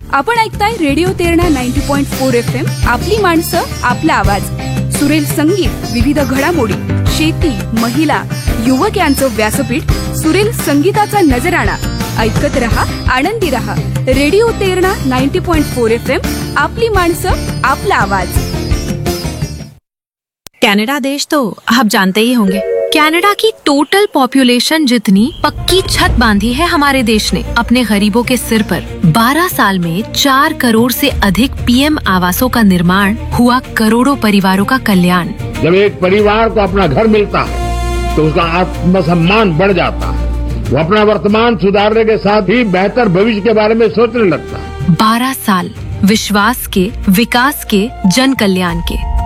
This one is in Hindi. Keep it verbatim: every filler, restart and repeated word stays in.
आपण ऐकताय radio Terna ninety point four F M. आपली माणसं, आपला आवाज. सुरेल संगीत, विविध घडामोडी, शेती, महिला, युवक यांचं व्यासपीठ. सुरेल संगीताचा नजराणा. ऐकत रहा, आनंदी रहा. Radio Terna ninety point four F M. आपली माणसं, आपला आवाज. कनाडा देश तो आप जानते ही होंगे. कनाडा की टोटल पॉपुलेशन जितनी पक्की छत बांधी है हमारे देश ने अपने गरीबों के सिर पर. बारह साल में चार करोड़ से अधिक पीएम आवासों का निर्माण हुआ. करोड़ों परिवारों का कल्याण. जब एक परिवार को अपना घर मिलता है तो उसका आत्मसम्मान बढ़ जाता है. वो अपना वर्तमान सुधारने के साथ ही बेहतर भविष्य के बारे में सोचने लगता है. बारह साल विश्वास के, विकास के, जन कल्याण के.